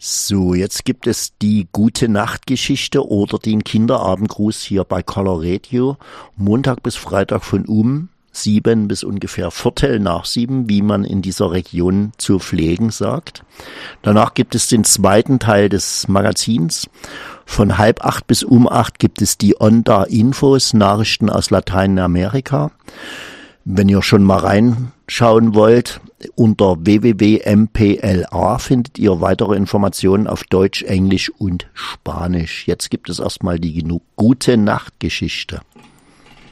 So, jetzt gibt es die gute Nachtgeschichte oder den Kinderabendgruß hier bei Color Radio. Montag bis Freitag von 7 bis ungefähr 7:15, wie man in dieser Region zu pflegen sagt. Danach gibt es den zweiten Teil des Magazins. Von 7:30 bis 8 gibt es die Onda Infos, Nachrichten aus Lateinamerika. Wenn ihr schon mal reinschauen wollt, unter www.mpla findet ihr weitere Informationen auf Deutsch, Englisch und Spanisch. Jetzt gibt es erstmal die gute Nachtgeschichte.